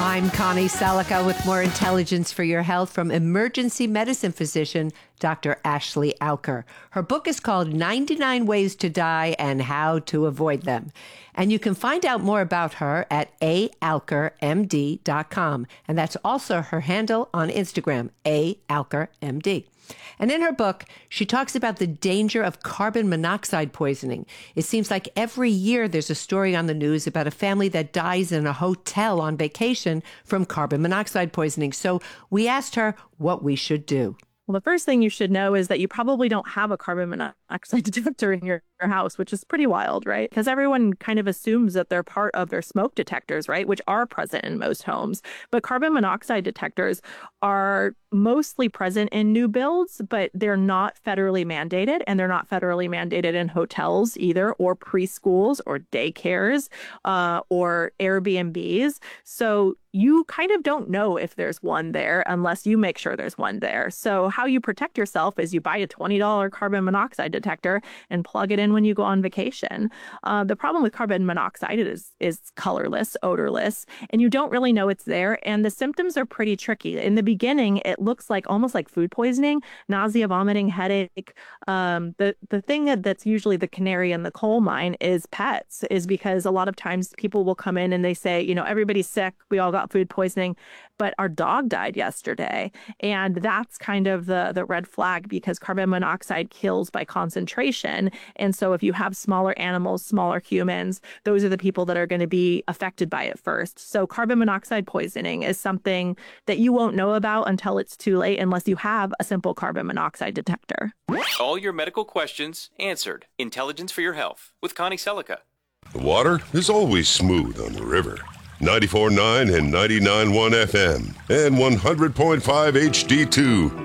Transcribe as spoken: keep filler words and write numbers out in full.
I'm Connie Salica with more intelligence for your health from emergency medicine physician Doctor Ashley Alker. Her book is called ninety-nine Ways to Die and How to Avoid Them. And you can find out more about her at a alker m d dot com. And that's also her handle on Instagram, a alker m d. And in her book, she talks about the danger of carbon monoxide poisoning. It seems like every year there's a story on the news about a family that dies in a hotel on vacation from carbon monoxide poisoning. So we asked her what we should do. Well, the first thing you should know is that you probably don't have a carbon monoxide detector in your, your house, which is pretty wild, right? Because everyone kind of assumes that they're part of their smoke detectors, right? Which are present in most homes. But carbon monoxide detectors are mostly present in new builds, but they're not federally mandated, and they're not federally mandated in hotels either, or preschools or daycares uh, or Airbnbs. So you kind of don't know if there's one there unless you make sure there's one there. So how you protect yourself is you buy a twenty dollars carbon monoxide detector and plug it in when you go on vacation. Uh, the problem with carbon monoxide is, is colorless, odorless, and you don't really know it's there. And the symptoms are pretty tricky. In the beginning, it looks like almost like food poisoning, nausea, vomiting, headache. Um, the, the thing that, that's usually the canary in the coal mine is pets, is because a lot of times people will come in and they say, you know, everybody's sick. We all got food poisoning, but our dog died yesterday. And that's kind of the, the red flag, because carbon monoxide kills by concentration. And so if you have smaller animals, smaller humans, those are the people that are going to be affected by it first. So carbon monoxide poisoning is something that you won't know about until it's too late, unless you have a simple carbon monoxide detector. All your medical questions answered. Intelligence for your health with Connie Selica. The water is always smooth on the river. ninety-four point nine and ninety-nine point one F M and one hundred point five H D two.